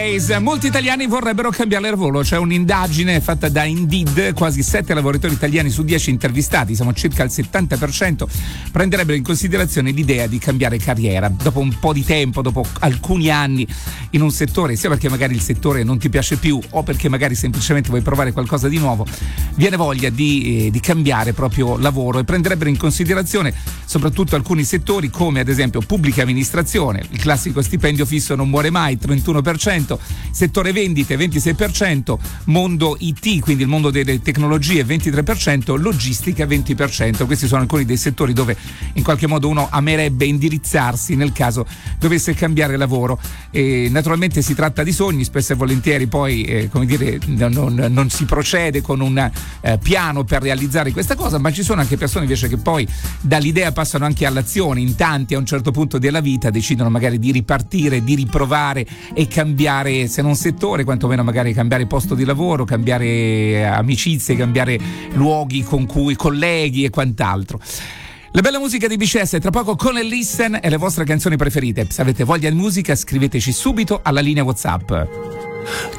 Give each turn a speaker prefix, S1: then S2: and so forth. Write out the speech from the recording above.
S1: Molti italiani vorrebbero cambiare lavoro. C'è un'indagine fatta da Indeed, quasi 7 lavoratori italiani su 10 intervistati, siamo circa al 70%, prenderebbero in considerazione l'idea di cambiare carriera dopo un po' di tempo, dopo alcuni anni in un settore, sia perché magari il settore non ti piace più o perché magari semplicemente vuoi provare qualcosa di nuovo, viene voglia di cambiare proprio lavoro e prenderebbero in considerazione soprattutto alcuni settori come ad esempio pubblica amministrazione, il classico stipendio fisso non muore mai, 31%, settore vendite 26%, mondo IT, quindi il mondo delle tecnologie 23%, logistica 20%. Questi sono alcuni dei settori dove in qualche modo uno amerebbe indirizzarsi nel caso dovesse cambiare lavoro. E naturalmente si tratta di sogni, spesso e volentieri poi non si procede con un piano per realizzare questa cosa, ma ci sono anche persone invece che poi dall'idea passano anche all'azione. In tanti a un certo punto della vita decidono magari di ripartire, di riprovare e cambiare, se non settore, quantomeno magari cambiare posto di lavoro, cambiare amicizie, cambiare luoghi con cui colleghi e quant'altro. La bella musica di BCS tra poco con il Listen e le vostre canzoni preferite. Se avete voglia di musica scriveteci subito alla linea WhatsApp.